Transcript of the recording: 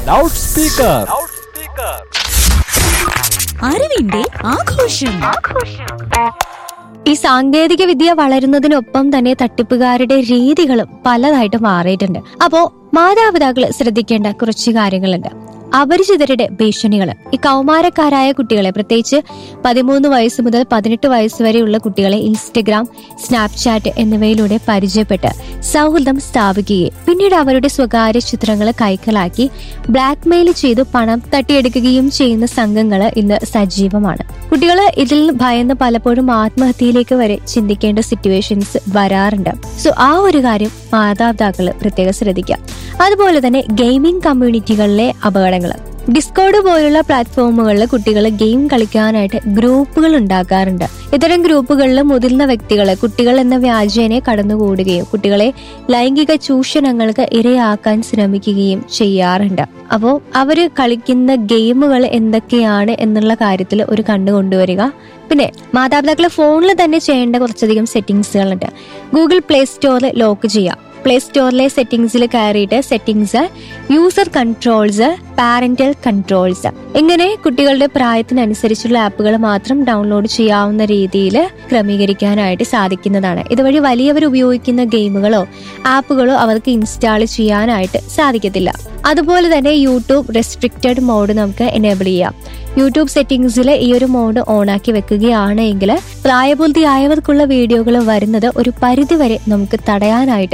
Loud speaker. അറിവിന്റെ ആഘോഷം. ഈ സാങ്കേതിക വിദ്യ വളരുന്നതിനൊപ്പം തന്നെ തട്ടിപ്പുകാരുടെ രീതികളും പലതായിട്ട് മാറിയിട്ടുണ്ട്. അപ്പോ മാതാപിതാക്കൾ ശ്രദ്ധിക്കേണ്ട കുറച്ച് കാര്യങ്ങളുണ്ട്. അപരിചിതരുടെ ഭീഷണികൾ. ഈ കൗമാരക്കാരായ കുട്ടികളെ, പ്രത്യേകിച്ച് 13 വയസ്സ് മുതൽ 18 വയസ്സ് വരെയുള്ള കുട്ടികളെ ഇൻസ്റ്റഗ്രാം, സ്നാപ്ചാറ്റ് എന്നിവയിലൂടെ പരിചയപ്പെട്ട് സൗഹൃദം സ്ഥാപിക്കുകയും പിന്നീട് അവരുടെ സ്വകാര്യ ചിത്രങ്ങൾ കൈക്കലാക്കി ബ്ലാക്ക്മെയിൽ ചെയ്ത് പണം തട്ടിയെടുക്കുകയും ചെയ്യുന്ന സംഘങ്ങൾ ഇന്ന് സജീവമാണ്. കുട്ടികൾ ഇതിൽ ഭയന്ന് പലപ്പോഴും ആത്മഹത്യയിലേക്ക് വരെ ചിന്തിക്കേണ്ട സിറ്റുവേഷൻസ് വരാറുണ്ട്. സോ ആ ഒരു കാര്യം മാതാപിതാക്കൾ പ്രത്യേകം ശ്രദ്ധിക്കുക. അതുപോലെ തന്നെ ഗെയിമിംഗ് കമ്മ്യൂണിറ്റികളിലെ അപകടങ്ങൾ. ഡിസ്കോഡ് പോലുള്ള പ്ലാറ്റ്ഫോമുകളിൽ കുട്ടികൾ ഗെയിം കളിക്കാനായിട്ട് ഗ്രൂപ്പുകൾ ഉണ്ടാക്കാറുണ്ട്. ഇത്തരം ഗ്രൂപ്പുകളിൽ മുതിർന്ന വ്യക്തികൾ കുട്ടികൾ എന്ന വ്യാജേനെ കടന്നുകൂടുകയും കുട്ടികളെ ലൈംഗിക ചൂഷണങ്ങൾക്ക് ഇരയാക്കാൻ ശ്രമിക്കുകയും ചെയ്യാറുണ്ട്. അപ്പോൾ അവര് കളിക്കുന്ന ഗെയിമുകൾ എന്തൊക്കെയാണ് എന്നുള്ള കാര്യത്തിൽ ഒരു കണ്ണു കൊണ്ടുവരിക. പിന്നെ മാതാപിതാക്കളെ ഫോണിൽ തന്നെ ചെയ്യേണ്ട കുറച്ചധികം സെറ്റിംഗ്സുകളുണ്ട്. ഗൂഗിൾ പ്ലേ സ്റ്റോറിൽ ലോക്ക് ചെയ്യുക. പ്ലേ സ്റ്റോറിലെ സെറ്റിംഗ്സിൽ കയറിയിട്ട് settings, user controls, parental controls, ഇങ്ങനെ കുട്ടികളുടെ പ്രായത്തിനനുസരിച്ചുള്ള ആപ്പുകൾ മാത്രം ഡൗൺലോഡ് ചെയ്യാവുന്ന രീതിയിൽ ക്രമീകരിക്കാനായിട്ട് സാധിക്കുന്നതാണ്. ഇതുവഴി വലിയവർ ഉപയോഗിക്കുന്ന ഗെയിമുകളോ ആപ്പുകളോ അവർക്ക് ഇൻസ്റ്റാൾ ചെയ്യാനായിട്ട് സാധിക്കത്തില്ല. അതുപോലെ തന്നെ യൂട്യൂബ് റെസ്ട്രിക്റ്റഡ് മോഡ് നമുക്ക് എനേബിൾ ചെയ്യാം. യൂട്യൂബ് സെറ്റിംഗ്സിൽ ഈ ഒരു മോഡ് ഓണാക്കി വെക്കുകയാണെങ്കിൽ പ്രായപൂർത്തിയായവർക്കുള്ള വീഡിയോകൾ വരുന്നത് ഒരു പരിധിവരെ നമുക്ക് തടയാനായിട്ട്